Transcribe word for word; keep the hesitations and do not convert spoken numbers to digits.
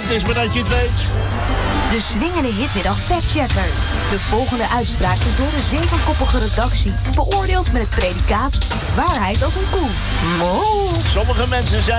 Het is maar dat je het weet. De swingende hitmiddag factchecker. De volgende uitspraak is door de zevenkoppige redactie beoordeeld met het predicaat waarheid als een koe. Sommige mensen zijn